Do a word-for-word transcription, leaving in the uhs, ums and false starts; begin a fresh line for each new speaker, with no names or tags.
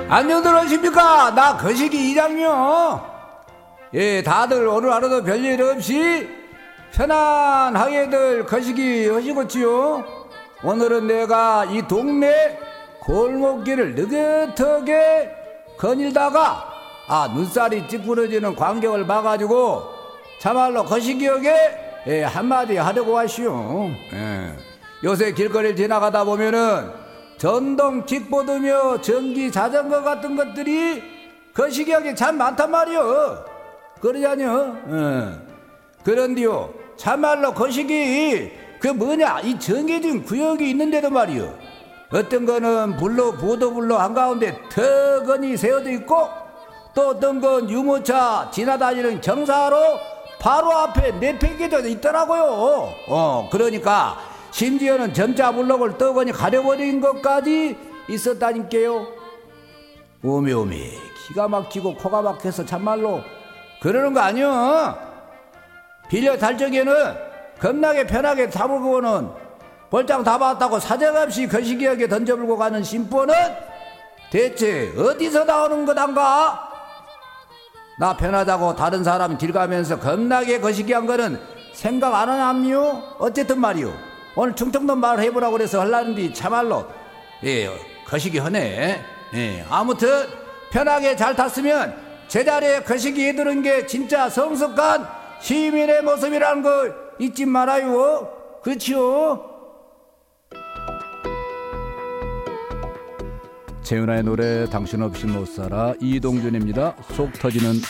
안녕들 하십니까? 나 거시기 이장요. 예, 다들 오늘 하루도 별일 없이 편안하게들 거시기 하시겠지요? 오늘은 내가 이 동네 골목길을 느긋하게 거닐다가 아 눈살이 찌푸러지는 광경을 봐가지고 참말로 거시기하게 예, 한마디 하려고 하시오. 예. 요새 길거리를 지나가다 보면은 전동 킥보드며 전기 자전거 같은 것들이 거시기하게 참 많단 말이오. 그러자뇨. 예. 그런데요 참말로 거시기 그 뭐냐 이 정해진 구역이 있는데도 말이오. 어떤 거는 불로 보도불로 한가운데 턱건이 세워져 있고 또 어떤 건 유모차 지나다니는 경사로 바로 앞에 내팽개져 있더라고요. 어 그러니까 심지어는 전자 블록을 떡하니 가려버린 것까지 있었다니까요. 오메오메 기가 막히고 코가 막혀서 참말로 그러는 거 아니여. 빌려 탈 적에는 겁나게 편하게 타보고는 볼장 다 봤다고 사정없이 거시기하게 던져불고 가는 심보는 대체 어디서 나오는 거단가? 나 편하다고 다른 사람 길 가면서 겁나게 거시기한 거는 생각 안 하남요? 어쨌든 말이요 오늘 충청도 말 해보라고 그래서 하려는데 참말로 예 거시기 하네. 예 아무튼 편하게 잘 탔으면 제자리에 거시기 해두는 게 진짜 성숙한 시민의 모습이라는 거 잊지 말아요. 그렇지요?
재윤아의 노래 당신 없이 못 살아 이동준입니다. 속 터지는